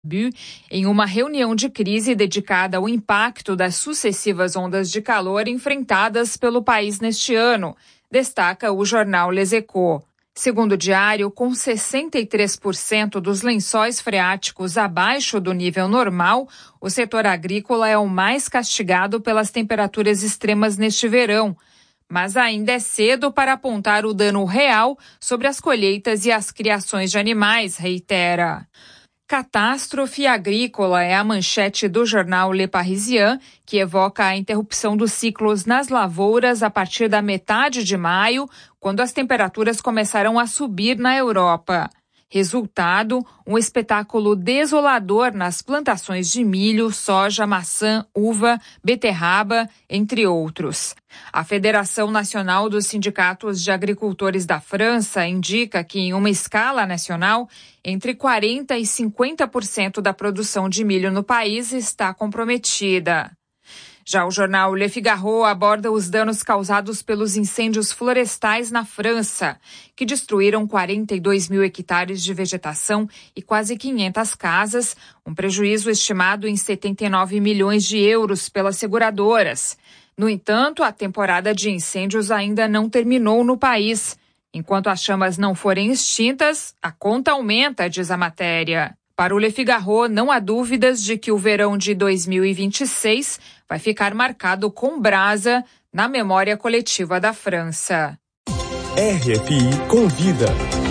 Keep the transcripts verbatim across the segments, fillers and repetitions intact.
em uma reunião de crise dedicada ao impacto das sucessivas ondas de calor enfrentadas pelo país neste ano, destaca o jornal Les Echos. Segundo o diário, com sessenta e três por cento dos lençóis freáticos abaixo do nível normal, o setor agrícola é o mais castigado pelas temperaturas extremas neste verão. Mas ainda é cedo para apontar o dano real sobre as colheitas e as criações de animais, reitera. Catástrofe agrícola é a manchete do jornal Le Parisien, que evoca a interrupção dos ciclos nas lavouras a partir da metade de maio, quando as temperaturas começaram a subir na Europa. Resultado, um espetáculo desolador nas plantações de milho, soja, maçã, uva, beterraba, entre outros. A Federação Nacional dos Sindicatos de Agricultores da França indica que, em uma escala nacional, entre quarenta por cento e cinquenta por cento da produção de milho no país está comprometida. Já o jornal Le Figaro aborda os danos causados pelos incêndios florestais na França, que destruíram quarenta e dois mil hectares de vegetação e quase quinhentas casas, um prejuízo estimado em setenta e nove milhões de euros pelas seguradoras. No entanto, a temporada de incêndios ainda não terminou no país. Enquanto as chamas não forem extintas, a conta aumenta, diz a matéria. Para o Le Figaro, não há dúvidas de que o verão de dois mil e vinte e seis vai ficar marcado com brasa na memória coletiva da França. R F I Convida.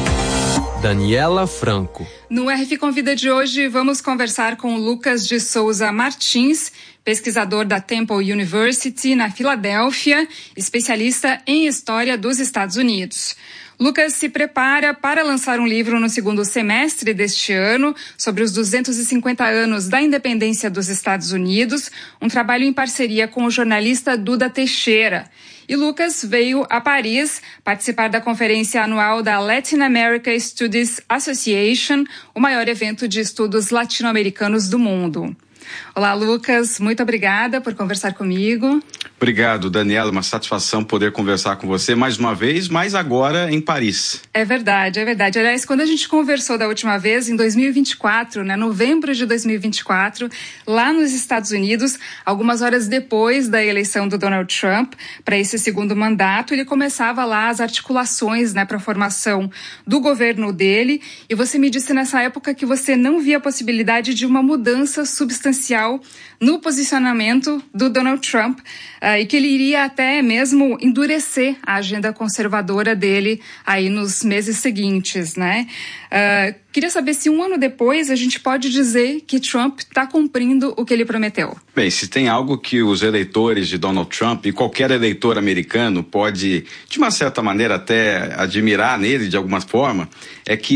Daniela Franco. No R F I Convida de hoje, vamos conversar com Lucas de Souza Martins, pesquisador da Temple University, na Filadélfia, especialista em História dos Estados Unidos. Lucas se prepara para lançar um livro no segundo semestre deste ano sobre os duzentos e cinquenta anos da independência dos Estados Unidos, um trabalho em parceria com o jornalista Duda Teixeira. E Lucas veio a Paris participar da conferência anual da Latin America Studies Association, o maior evento de estudos latino-americanos do mundo. Olá, Lucas, muito obrigada por conversar comigo. Obrigado, Daniela, uma satisfação poder conversar com você mais uma vez, mas agora em Paris. É verdade, é verdade. Aliás, quando a gente conversou da última vez, em dois mil e vinte e quatro, né, novembro de dois mil e vinte e quatro, lá nos Estados Unidos, algumas horas depois da eleição do Donald Trump para esse segundo mandato, ele começava lá as articulações, né, para a formação do governo dele, e você me disse nessa época que você não via a possibilidade de uma mudança substancial no posicionamento do Donald Trump, uh, e que ele iria até mesmo endurecer a agenda conservadora dele aí nos meses seguintes, né? Uh, queria saber se um ano depois a gente pode dizer que Trump está cumprindo o que ele prometeu. Bem, se tem algo que os eleitores de Donald Trump e qualquer eleitor americano pode, de uma certa maneira, até admirar nele de alguma forma, é que